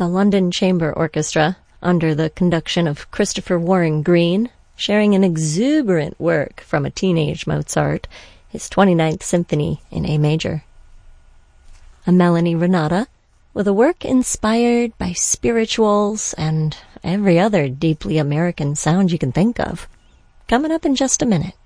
The London Chamber Orchestra, under the conduction of Christopher Warren Green, sharing an exuberant work from a teenage Mozart, his 29th Symphony in A major. A Melanie Renata, with a work inspired by spirituals and every other deeply American sound you can think of. Coming up in just a minute.